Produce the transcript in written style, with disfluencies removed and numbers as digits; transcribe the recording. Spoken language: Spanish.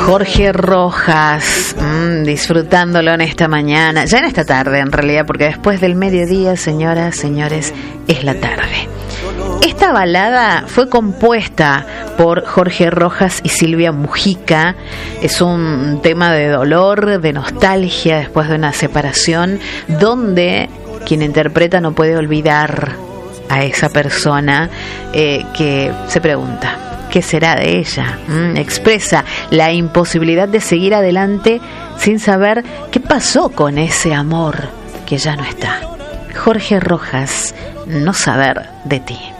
Jorge Rojas, disfrutándolo en esta mañana, ya en esta tarde en realidad, porque después del mediodía, señoras, señores, es la tarde. Esta balada fue compuesta por Jorge Rojas y Silvia Mujica. Es un tema de dolor, de nostalgia después de una separación, donde quien interpreta no puede olvidar a esa persona que se pregunta ¿qué será de ella? Expresa la imposibilidad de seguir adelante sin saber qué pasó con ese amor que ya no está. Jorge Rojas, no saber de ti.